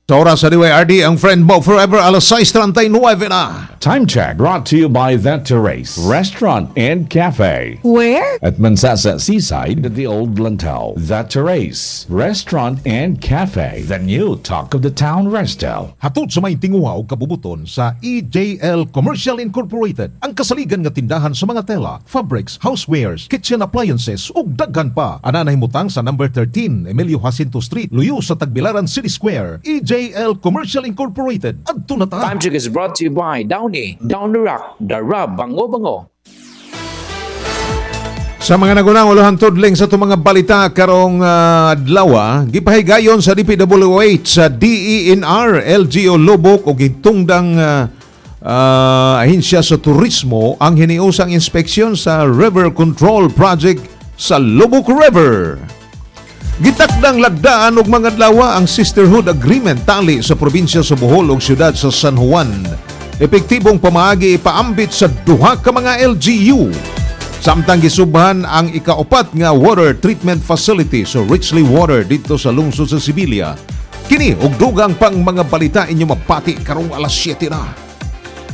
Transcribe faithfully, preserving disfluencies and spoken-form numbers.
Sa oras sa D Y R D, ang friend mo forever, alas sais treinta y nueve na. Time check brought to you by The Terrace Restaurant and Cafe. Where? At Mansasa Seaside, at the Old Lantau. The Terrace Restaurant and Cafe. The new talk of the town, Restel. Hatod sa may tinguha o kabubuton sa E J L Commercial Incorporated. Ang kasaligan nga tindahan sa mga tela, fabrics, housewares, kitchen appliances ug daghan pa. Ananay mutang sa number thirteen, Emilio Jacinto Street, Luyo sa Tagbilaran City Square. E J L Commercial Incorporated. Adto na ta. Time check is brought to you by Downy, Down the Rock, The Rub, Bango Bango. Sa mga nagunang uluhan tudling sa itong mga balita karong uh, adlaw, gipahigayon sa D P W H sa D E N R, L G O Lubok o gitungdang uh, uh, ahensya sa turismo ang hiniusang inspeksyon sa River Control Project sa Lubok River. Gitakdang lagdaan og mga adlaw ang Sisterhood Agreement tali sa probinsya sa Bohol ug siyudad sa San Juan. Epektibong pamaagi ipaambit sa duha ka mga L G U. Samtang gisubhan ang ikaapat nga water treatment facility sa Richley Water dito sa lungsod sa Sibilia. Kini og dugang pang mga balita inyo mapati karong alas siyete na.